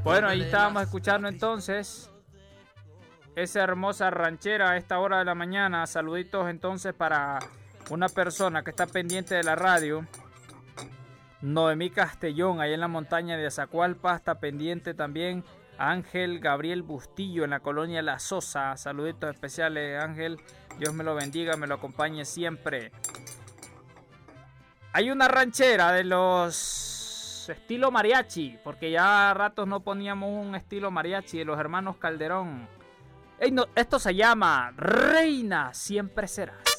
Bueno, ahí estábamos escuchando entonces esa hermosa ranchera a esta hora de la mañana. Saluditos entonces para una persona que está pendiente de la radio. Noemí Castellón, ahí en la montaña de Azacualpa, está pendiente también. Ángel Gabriel Bustillo en la colonia La Sosa. Saluditos especiales, Ángel. Dios me lo bendiga, me lo acompañe siempre. Hay una ranchera de los estilo mariachi, porque ya a ratos no poníamos un estilo mariachi de los hermanos Calderón. Esto se llama Reina Siempre Serás.